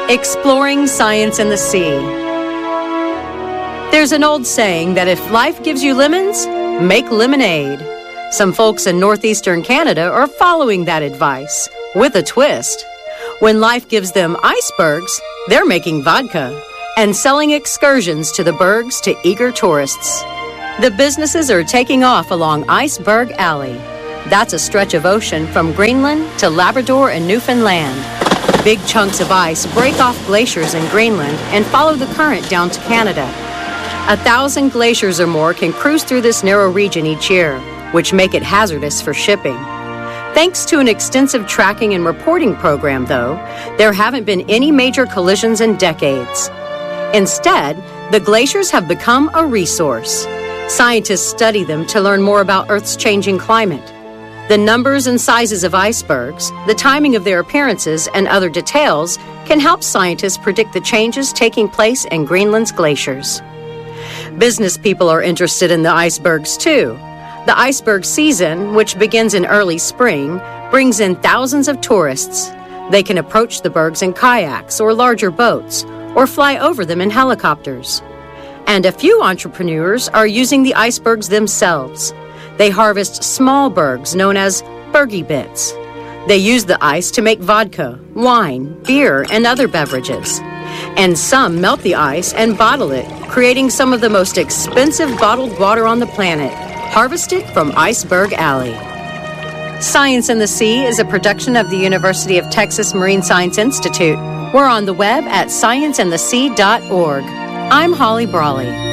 Exploring Science in the Sea. There's an old saying that if life gives you lemons, make lemonade. Some folks in northeastern Canada are following that advice, with a twist. When life gives them icebergs, they're making vodka and selling excursions to the bergs to eager tourists. The businesses are taking off along Iceberg Alley. That's a stretch of ocean from Greenland to Labrador and Newfoundland. Big chunks of ice break off glaciers in Greenland and follow the current down to Canada. 1,000 glaciers or more can cruise through this narrow region each year, which make it hazardous for shipping. Thanks to an extensive tracking and reporting program, though, there haven't been any major collisions in decades. Instead, the glaciers have become a resource. Scientists study them to learn more about Earth's changing climate. The numbers and sizes of icebergs, the timing of their appearances, and other details can help scientists predict the changes taking place in Greenland's glaciers. Business people are interested in the icebergs, too. The iceberg season, which begins in early spring, brings in thousands of tourists. They can approach the bergs in kayaks or larger boats, or fly over them in helicopters. And a few entrepreneurs are using the icebergs themselves. They harvest small bergs known as bergy bits. They use the ice to make vodka, wine, beer, and other beverages. And some melt the ice and bottle it, creating some of the most expensive bottled water on the planet, harvested from Iceberg Alley. Science in the Sea is a production of the University of Texas Marine Science Institute. We're on the web at scienceinthesea.org. I'm Holly Brawley.